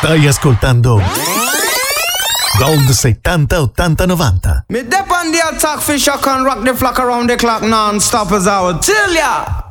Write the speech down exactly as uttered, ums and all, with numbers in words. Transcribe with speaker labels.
Speaker 1: Stai ascoltando Gold settanta ottanta novanta.
Speaker 2: Me dep on the attack fish, I can rock the flock around the clock non-stop as I would tell ya.